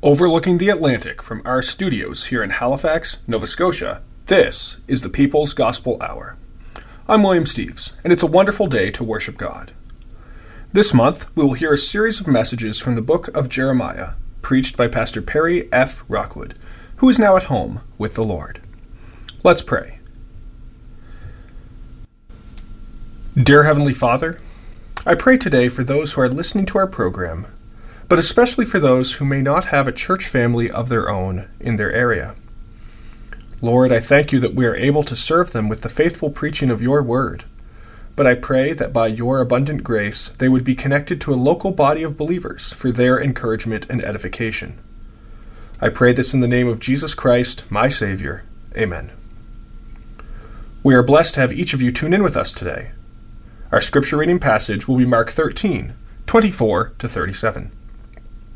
Overlooking the Atlantic from our studios here in Halifax, Nova Scotia, this is the People's Gospel Hour. I'm William Steves, and it's a wonderful day to worship God. This month, we will hear a series of messages from the book of Jeremiah, preached by Pastor Perry F. Rockwood, who is now at home with the Lord. Let's pray. Dear Heavenly Father, I pray today for those who are listening to our program, but especially for those who may not have a church family of their own in their area. Lord, I thank you that we are able to serve them with the faithful preaching of your word, but I pray that by your abundant grace they would be connected to a local body of believers for their encouragement and edification. I pray this in the name of Jesus Christ, my Savior. Amen. We are blessed to have each of you tune in with us today. Our scripture reading passage will be Mark 13, 24 to 37.